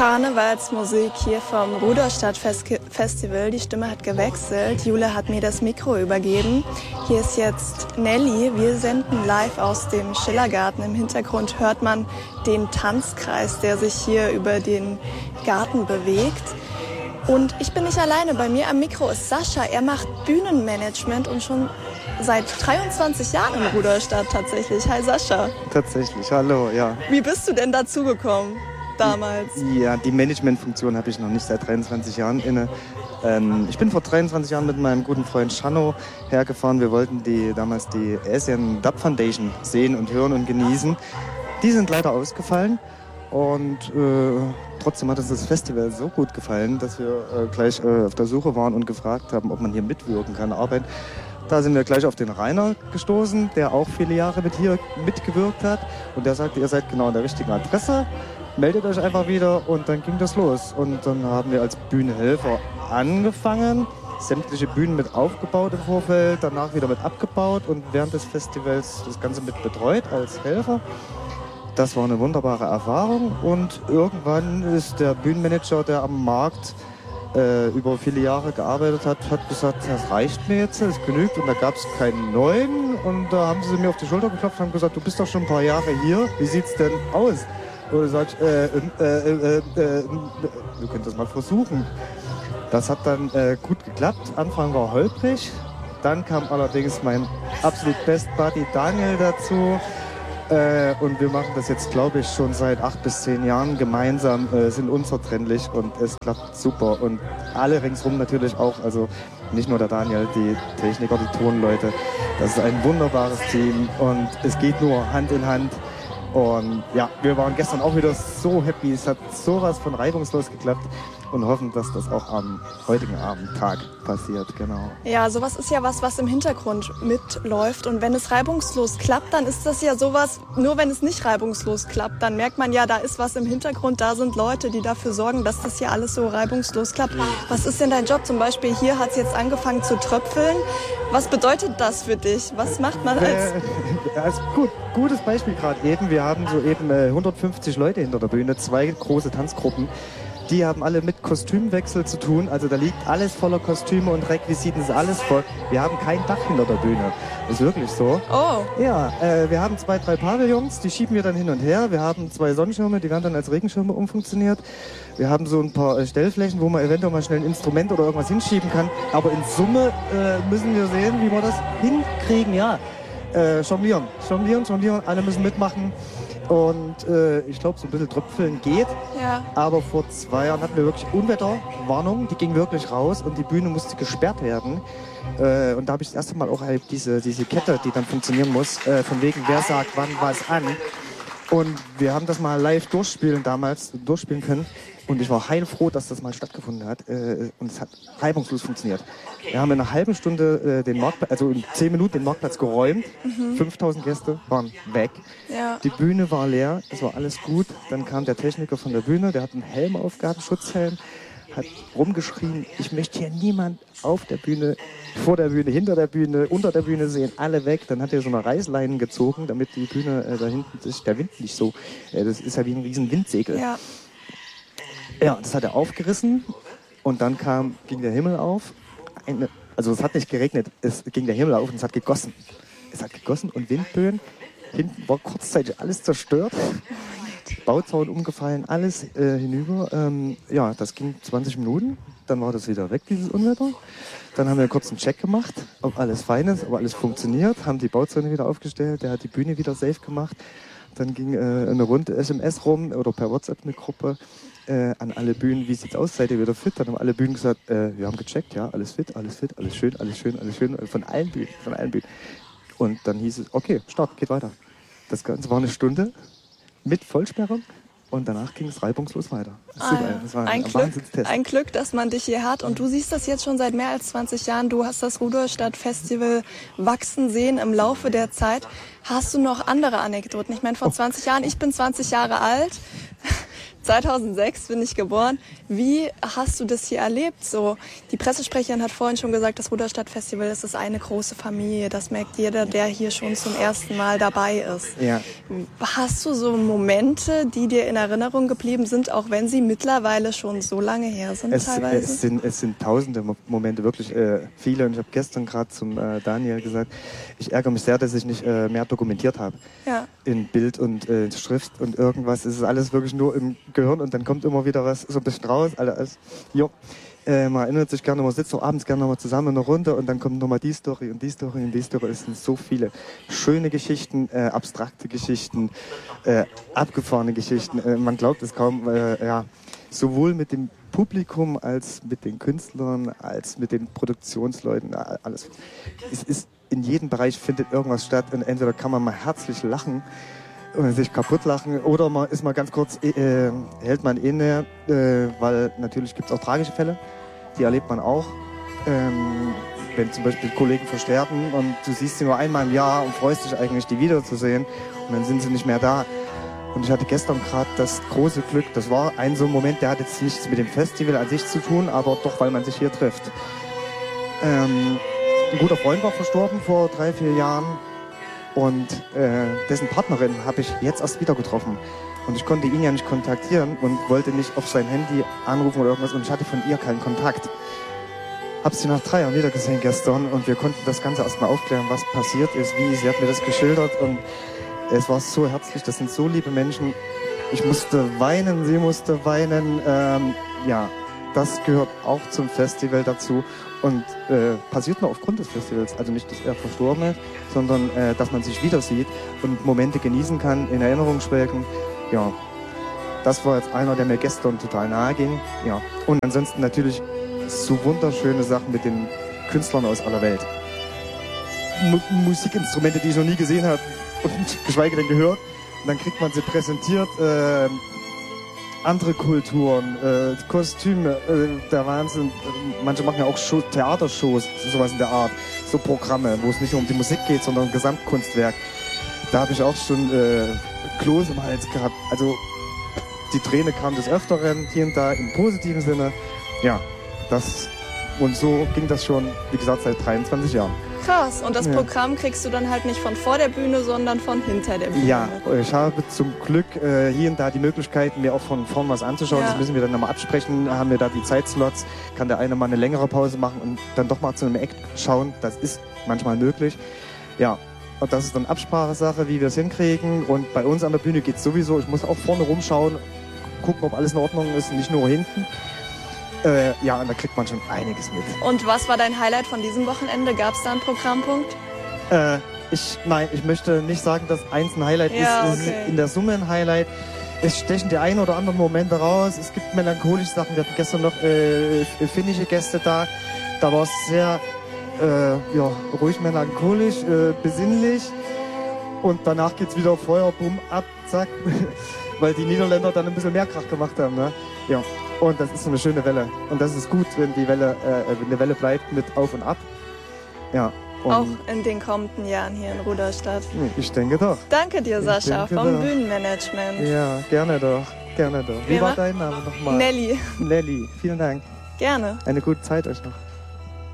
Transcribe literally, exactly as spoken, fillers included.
Karnevalsmusik hier vom Rudolstadt-Festival. Die Stimme hat gewechselt. Jule hat mir das Mikro übergeben. Hier ist jetzt Nelly. Wir senden live aus dem Schillergarten. Im Hintergrund hört man den Tanzkreis, der sich hier über den Garten bewegt. Und ich bin nicht alleine. Bei mir am Mikro ist Sascha. Er macht Bühnenmanagement und schon seit dreiundzwanzig Jahren in Rudolstadt tatsächlich. Hi Sascha. Tatsächlich, hallo, ja. Wie bist du denn dazugekommen damals? Ja, die Managementfunktion habe ich noch nicht seit dreiundzwanzig Jahren inne. Ähm, ich bin vor dreiundzwanzig Jahren mit meinem guten Freund Shano hergefahren. Wir wollten die, damals die Asian Dub Foundation sehen und hören und genießen. Die sind leider ausgefallen. Und äh, trotzdem hat uns das Festival so gut gefallen, dass wir äh, gleich äh, auf der Suche waren und gefragt haben, ob man hier mitwirken kann, arbeiten. Da sind wir gleich auf den Rainer gestoßen, der auch viele Jahre mit hier mitgewirkt hat. Und der sagte, ihr seid genau an der richtigen Adresse, meldet euch einfach wieder und dann ging das los. Und dann haben wir als Bühnenhelfer angefangen, sämtliche Bühnen mit aufgebaut im Vorfeld, danach wieder mit abgebaut und während des Festivals das Ganze mit betreut als Helfer. Das war eine wunderbare Erfahrung und irgendwann ist der Bühnenmanager, der am Markt äh, über viele Jahre gearbeitet hat, hat gesagt, das reicht mir jetzt, das genügt und da gab es keinen neuen und da haben sie mir auf die Schulter geklopft und haben gesagt, du bist doch schon ein paar Jahre hier, wie sieht's denn aus? Und du sagst, äh, äh, äh, äh, äh, du könntest das mal versuchen. Das hat dann äh, gut geklappt, Anfang war holprig, dann kam allerdings mein absolut Best Buddy Daniel dazu. Äh, und wir machen das jetzt, glaube ich, schon seit acht bis zehn Jahren gemeinsam, äh, sind unzertrennlich und es klappt super. Und alle ringsrum natürlich auch, also nicht nur der Daniel, die Techniker, die Tonleute. Das ist ein wunderbares Team und es geht nur Hand in Hand. Und ja, wir waren gestern auch wieder so happy, es hat sowas von reibungslos geklappt und hoffen, dass das auch am heutigen Abendtag passiert, genau. Ja, sowas ist ja was, was im Hintergrund mitläuft und wenn es reibungslos klappt, dann ist das ja sowas, nur wenn es nicht reibungslos klappt, dann merkt man ja, da ist was im Hintergrund, da sind Leute, die dafür sorgen, dass das hier alles so reibungslos klappt. Was ist denn dein Job? Zum Beispiel hier hat es jetzt angefangen zu tröpfeln. Was bedeutet das für dich? Was macht man als... Äh, also gut, gutes Beispiel gerade eben. Wir haben so eben äh, hundertfünfzig Leute hinter der Bühne, zwei große Tanzgruppen. Die haben alle mit Kostümwechsel zu tun. Also da liegt alles voller Kostüme und Requisiten, ist alles voll. Wir haben kein Dach hinter der Bühne. Ist wirklich so. Oh. Ja, äh, wir haben zwei, drei Pavillons, die schieben wir dann hin und her. Wir haben zwei Sonnenschirme, die werden dann als Regenschirme umfunktioniert. Wir haben so ein paar äh, Stellflächen, wo man eventuell mal schnell ein Instrument oder irgendwas hinschieben kann. Aber in Summe äh, müssen wir sehen, wie wir das hinkriegen. Ja, äh, jonglieren, jonglieren, jonglieren. Alle müssen mitmachen. Und äh, ich glaube, so ein bisschen Tröpfeln geht. Ja. Aber vor zwei Jahren hatten wir wirklich Unwetterwarnung. Die ging wirklich raus und die Bühne musste gesperrt werden. Äh, und da habe ich das erste Mal auch halt diese, diese Kette, die dann funktionieren muss, äh, von wegen, wer sagt wann was an. Und wir haben das mal live durchspielen damals, durchspielen können. Und ich war heilfroh, dass das mal stattgefunden hat. Äh, und es hat reibungslos funktioniert. Wir haben in einer halben Stunde äh, den Marktplatz, also in zehn Minuten den Marktplatz geräumt. Mhm. fünftausend Gäste waren weg. Ja. Die Bühne war leer, es war alles gut. Dann kam der Techniker von der Bühne, der hat einen Helm aufgehabt, einen Schutzhelm, hat rumgeschrien, ich möchte hier niemand auf der Bühne, vor der Bühne, hinter der Bühne, unter der Bühne sehen, alle weg. Dann hat er so eine Reißleine gezogen, damit die Bühne äh, da hinten sich der Wind nicht so, äh, das ist ja wie ein riesen Windsegel. Ja. Ja, das hat er aufgerissen und dann kam, ging der Himmel auf. Eine, also es hat nicht geregnet, es ging der Himmel auf und es hat gegossen. Es hat gegossen und Windböen. Hinten war kurzzeitig alles zerstört. Bauzaun umgefallen, alles äh, hinüber. Ähm, ja, das ging zwanzig Minuten. Dann war das wieder weg, dieses Unwetter. Dann haben wir einen kurzen Check gemacht, ob alles fein ist, ob alles funktioniert. Haben die Bauzäune wieder aufgestellt, der hat die Bühne wieder safe gemacht. Dann ging äh, eine Runde S M S rum oder per WhatsApp eine Gruppe. Äh, an alle Bühnen, wie sieht's aus, seid ihr wieder fit? Dann haben alle Bühnen gesagt, äh, wir haben gecheckt, ja, alles fit, alles fit, alles schön, alles schön, alles schön, von allen Bühnen, von allen Bühnen. Und dann hieß es, okay, Start, geht weiter. Das Ganze war eine Stunde mit Vollsperrung und danach ging es reibungslos weiter. Ah, super, ja. das war ein, ein, ein Glück, Wahnsinnstest. ein Glück, dass man dich hier hat und du siehst das jetzt schon seit mehr als zwanzig Jahren. Du hast das Rudolstadt-Festival wachsen sehen im Laufe der Zeit. Hast du noch andere Anekdoten? Ich meine, vor zwanzig Jahren, ich bin zwanzig Jahre alt. zweitausendsechs bin ich geboren. Wie hast du das hier erlebt? So, die Pressesprecherin hat vorhin schon gesagt, das Rudolstadt-Festival, das ist eine große Familie. Das merkt jeder, der hier schon zum ersten Mal dabei ist. Ja. Hast du so Momente, die dir in Erinnerung geblieben sind, auch wenn sie mittlerweile schon so lange her sind Es, teilweise? es, sind, es sind tausende Momente, wirklich äh, viele. Und ich habe gestern gerade zum äh, Daniel gesagt, ich ärgere mich sehr, dass ich nicht äh, mehr dokumentiert habe. Ja. In Bild und äh, Schrift und irgendwas. Es ist alles wirklich nur im Gehirn und dann kommt immer wieder was so ein bisschen raus. Alles, jo. Äh, man erinnert sich gerne, man sitzt auch abends gerne nochmal zusammen in einer Runde und dann kommt nochmal die Story und die Story und die Story. Es sind so viele schöne Geschichten, äh, abstrakte Geschichten, äh, abgefahrene Geschichten. Äh, man glaubt es kaum, äh, ja, sowohl mit dem Publikum als mit den Künstlern, als mit den Produktionsleuten, alles. Es ist in jedem Bereich findet irgendwas statt und entweder kann man mal herzlich lachen und sich kaputt lachen oder man ist mal ganz kurz, äh, hält man inne, äh, weil natürlich gibt es auch tragische Fälle, die erlebt man auch. Ähm, wenn zum Beispiel Kollegen versterben und du siehst sie nur einmal im Jahr und freust dich eigentlich, die wiederzusehen und dann sind sie nicht mehr da. Und ich hatte gestern gerade das große Glück, das war ein so ein Moment, der hat jetzt nichts mit dem Festival an sich zu tun, aber doch, weil man sich hier trifft. Ähm, ein guter Freund war verstorben vor drei, vier Jahren und äh, dessen Partnerin habe ich jetzt erst wieder getroffen. Und ich konnte ihn ja nicht kontaktieren und wollte nicht auf sein Handy anrufen oder irgendwas und ich hatte von ihr keinen Kontakt. Hab sie nach drei Jahren wieder gesehen gestern und wir konnten das Ganze erstmal aufklären, was passiert ist, wie, sie hat mir das geschildert und es war so herzlich, das sind so liebe Menschen. Ich musste weinen, sie musste weinen. Ähm, ja, das gehört auch zum Festival dazu und äh, passiert nur aufgrund des Festivals. Also nicht, dass er verstorben ist, sondern äh, dass man sich wieder sieht und Momente genießen kann, in Erinnerung schwelgen. Ja, das war jetzt einer, der mir gestern total nahe ging. Ja, und ansonsten natürlich so wunderschöne Sachen mit den Künstlern aus aller Welt. M- Musikinstrumente, die ich noch nie gesehen habe. Und geschweige denn gehört. Und dann kriegt man sie präsentiert, äh, andere Kulturen, äh, Kostüme, äh, der Wahnsinn. Manche machen ja auch Show, Theatershows, sowas in der Art. So Programme, wo es nicht nur um die Musik geht, sondern um Gesamtkunstwerk. Da habe ich auch schon äh, Kloß im Hals gehabt. Also die Träne kam des Öfteren, hier und da im positiven Sinne. Ja, das und so ging das schon, wie gesagt, seit dreiundzwanzig Jahren. Krass. Und das Ja. Programm kriegst du dann halt nicht von vor der Bühne, sondern von hinter der Bühne. Ja, ich habe zum Glück äh, hier und da die Möglichkeit, mir auch von vorn was anzuschauen. Ja. Das müssen wir dann nochmal absprechen. Haben wir da die Zeitslots, kann der eine mal eine längere Pause machen und dann doch mal zu einem Act schauen. Das ist manchmal möglich. Ja, und das ist dann Absprachesache, wie wir es hinkriegen. Und bei uns an der Bühne geht es sowieso. Ich muss auch vorne rumschauen, gucken, ob alles in Ordnung ist, nicht nur hinten. Äh, ja, und da kriegt man schon einiges mit. Und was war dein Highlight von diesem Wochenende? Gab es da einen Programmpunkt? Äh, ich, nein, ich möchte nicht sagen, dass eins ein Highlight Ja, ist. Es okay. ist in der Summe ein Highlight. Es stechen die ein oder anderen Momente raus. Es gibt melancholische Sachen. Wir hatten gestern noch äh, finnische Gäste da. Da war es sehr äh, ja, ruhig melancholisch, äh, besinnlich. Und danach geht's wieder Feuer, bumm, ab, zack. Weil die Niederländer dann ein bisschen mehr Krach gemacht haben. Ne? Ja. Und das ist so eine schöne Welle. Und das ist gut, wenn die Welle, äh, wenn die Welle bleibt mit Auf und Ab. Ja. Und Auch in den kommenden Jahren hier in Rudolstadt. ich denke doch. Danke dir, Ich Sascha, denke vom doch. Bühnenmanagement. Ja, gerne doch. Gerne doch. Wie Wer war macht- dein Name nochmal? Nelly, Nelly. Vielen Dank. gerne. Eine gute Zeit euch noch.